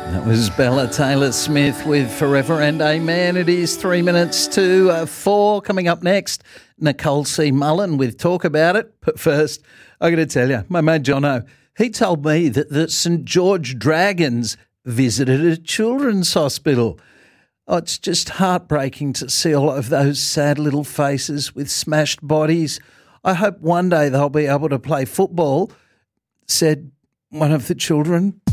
That was Bella Taylor-Smith with Forever and Amen. It is 3 minutes to 4. Coming up next, Nicole C. Mullen with Talk About It. But first, I got to tell you, my mate Jono, he told me that the St George Dragons visited a children's hospital. Oh, it's just heartbreaking to see all of those sad little faces with smashed bodies. I hope one day they'll be able to play football, said one of the children.